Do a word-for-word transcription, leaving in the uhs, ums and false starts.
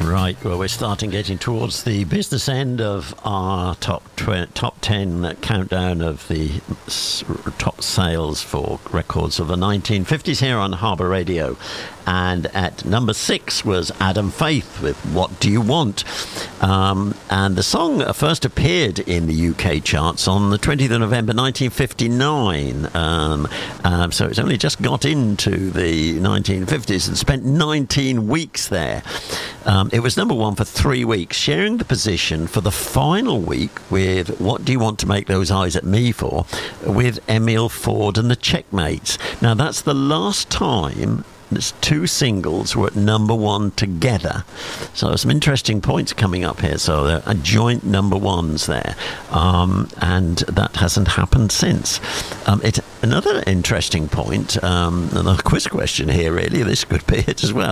Right, well, we're starting getting towards the business end of our top tw- top ten countdown of the s- top sales for records of the nineteen fifties here on Harbour Radio. And at number six was Adam Faith with What Do You Want? Um, and the song first appeared in the U K charts on the twentieth of November nineteen fifty-nine. Um, um, so it's only just got into the nineteen fifties and spent nineteen weeks there. Um, it was number one for three weeks, sharing the position for the final week with What Do You Want to Make Those Eyes at Me For? With Emile Ford and the Checkmates. Now, that's the last time There's two singles were at number one together. So some interesting points coming up here. So there are joint number ones there. Um, and that hasn't happened since. Um, it, another interesting point, um, another quiz question here, really. This could be it as well.